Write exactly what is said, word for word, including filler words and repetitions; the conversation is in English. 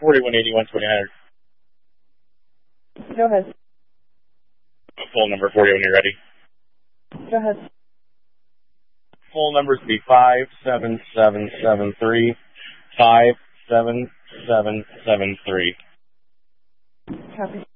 forty-one eighty-one twenty hundred. Go ahead. Full number for you when you're ready. Go ahead. Full numbers be five seven seven seven three five seven seven seven three. Copy.